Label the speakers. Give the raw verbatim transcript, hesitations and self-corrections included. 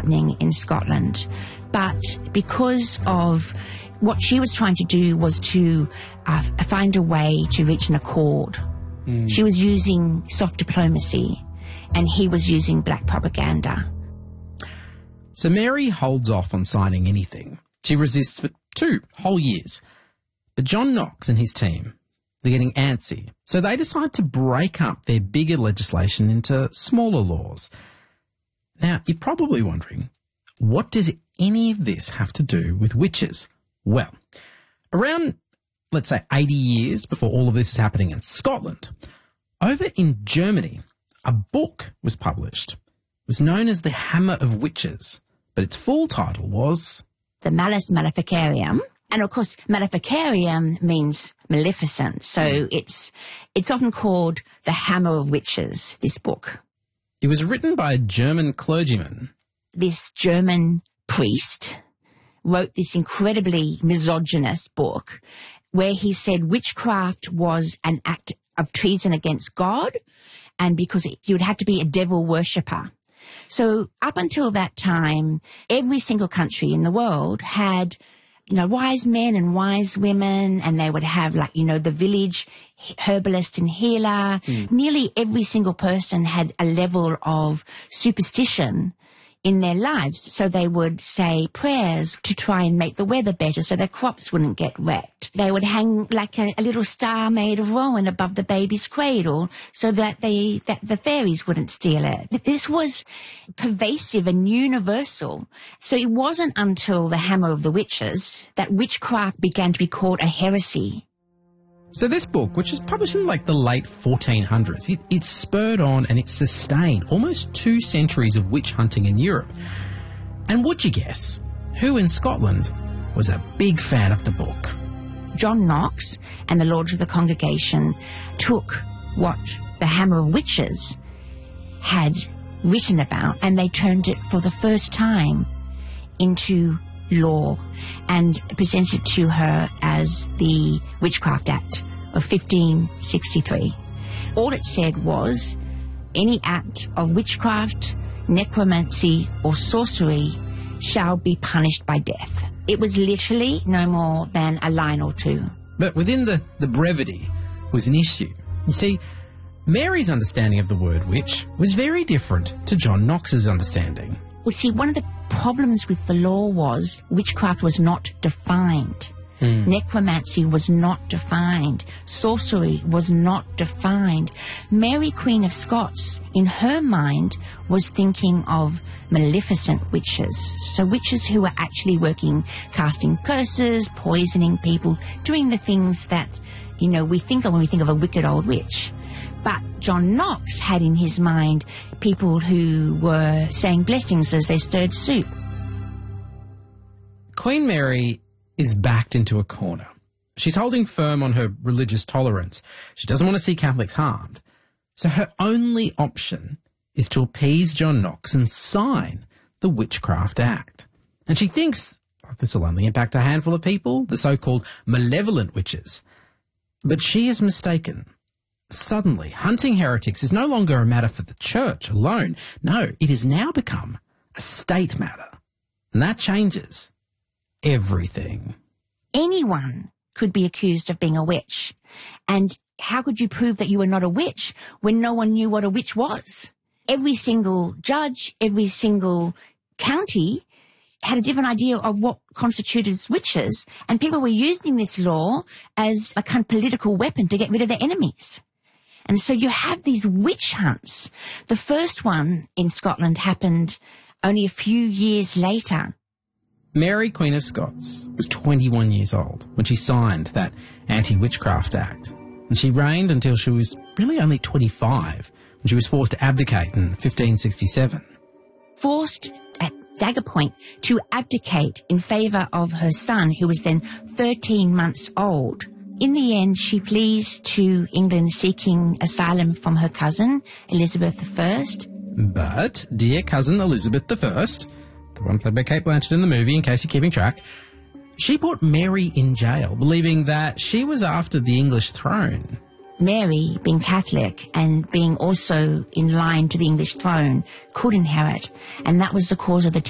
Speaker 1: happening in Scotland. But because of what she was trying to do was to uh, find a way to reach an accord. Mm. She was using soft diplomacy, and he was using black propaganda.
Speaker 2: So Mary holds off on signing anything. She resists for two whole years. But John Knox and his team, they're getting antsy, so they decide to break up their bigger legislation into smaller laws. Now, you're probably wondering, what does any of this have to do with witches? Well, around, let's say, eighty years before all of this is happening in Scotland, over in Germany, a book was published. It was known as The Hammer of Witches, but its full title was
Speaker 1: The Malleus Maleficarium. And of course, Maleficarium means maleficent, so it's it's often called The Hammer of Witches, this book.
Speaker 2: It was written by a German clergyman.
Speaker 1: This German priest wrote this incredibly misogynist book where he said witchcraft was an act of treason against God, and because it, you would have to be a devil worshipper. So up until that time, every single country in the world had, you know, wise men and wise women, and they would have, like, you know, the village herbalist and healer. Mm. Nearly every single person had a level of superstition in their lives. So they would say prayers to try and make the weather better so their crops wouldn't get wrecked. They would hang like a, a little star made of rowan above the baby's cradle so that they that the fairies wouldn't steal it. This was pervasive and universal. So it wasn't until the Hammer of the Witches that witchcraft began to be called a heresy.
Speaker 2: So this book, which was published in like the late fourteen hundreds, it, it spurred on and it sustained almost two centuries of witch hunting in Europe. And would you guess who in Scotland was a big fan of the book?
Speaker 1: John Knox and the Lords of the Congregation took what the Hammer of Witches had written about and they turned it for the first time into law and presented to her as the Witchcraft Act of fifteen sixty-three. All it said was, any act of witchcraft, necromancy or sorcery shall be punished by death. It was literally no more than a line or two.
Speaker 2: But within the, the brevity was an issue. You see, Mary's understanding of the word witch was very different to John Knox's understanding.
Speaker 1: Well, see, one of the problems with the law was witchcraft was not defined. Mm. Necromancy was not defined. Sorcery was not defined. Mary, Queen of Scots, in her mind, was thinking of maleficent witches. So witches who were actually working, casting curses, poisoning people, doing the things that, you know, we think of when we think of a wicked old witch. But John Knox had in his mind people who were saying blessings as they stirred soup.
Speaker 2: Queen Mary is backed into a corner. She's holding firm on her religious tolerance. She doesn't want to see Catholics harmed. So her only option is to appease John Knox and sign the Witchcraft Act. And she thinks oh, this will only impact a handful of people, the so-called malevolent witches. But she is mistaken. Suddenly, hunting heretics is no longer a matter for the church alone. No, it has now become a state matter. And that changes everything.
Speaker 1: Anyone could be accused of being a witch. And how could you prove that you were not a witch when no one knew what a witch was? Every single judge, every single county had a different idea of what constituted witches, and people were using this law as a kind of political weapon to get rid of their enemies. And so you have these witch hunts. The first one in Scotland happened only a few years later.
Speaker 2: Mary, Queen of Scots, was twenty-one years old when she signed that Anti-Witchcraft Act. And she reigned until she was really only twenty-five, when she was forced to abdicate in fifteen sixty-seven.
Speaker 1: Forced at dagger point to abdicate in favour of her son, who was then thirteen months old. In the end, she flees to England seeking asylum from her cousin, Elizabeth the First.
Speaker 2: But dear cousin Elizabeth the First, the one played by Cate Blanchett in the movie, in case you're keeping track, she put Mary in jail, believing that she was after the English throne.
Speaker 1: Mary, being Catholic and being also in line to the English throne, could inherit, and that was the cause of the